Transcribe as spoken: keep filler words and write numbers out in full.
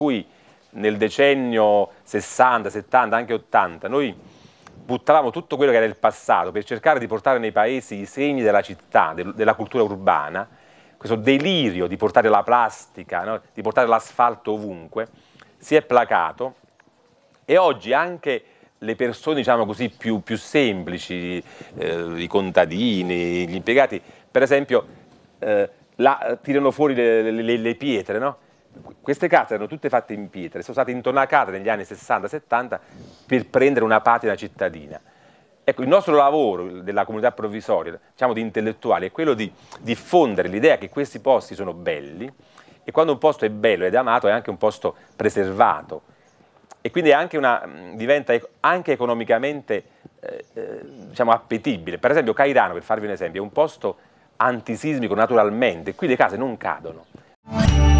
cui nel decennio sessanta, settanta, anche ottanta, noi buttavamo tutto quello che era il passato per cercare di portare nei paesi i segni della città, del, della cultura urbana, questo delirio di portare la plastica, no? Di portare l'asfalto ovunque, si è placato e oggi anche le persone, diciamo così, più, più semplici, eh, i contadini, gli impiegati, per esempio, eh, la, tirano fuori le, le, le pietre, no? Queste case erano tutte fatte in pietre, sono state intonacate negli anni sessanta settanta per prendere una patina cittadina. Ecco, il nostro lavoro della comunità provvisoria, diciamo di intellettuali, è quello di diffondere l'idea che questi posti sono belli e quando un posto è bello ed è amato è anche un posto preservato e quindi è anche una, diventa anche economicamente eh, eh, diciamo appetibile. Per esempio Cairano, per farvi un esempio, è un posto antisismico naturalmente, qui le case non cadono.